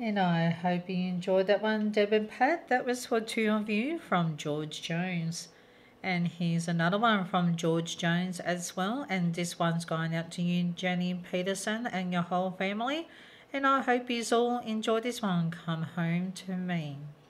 And I hope you enjoyed that one, Deb and Pat. That was for two of you from George Jones. And here's another one from George Jones as well. And this one's going out to you, Jenny Peterson, and your whole family. And I hope you all enjoy this one. Come home to me.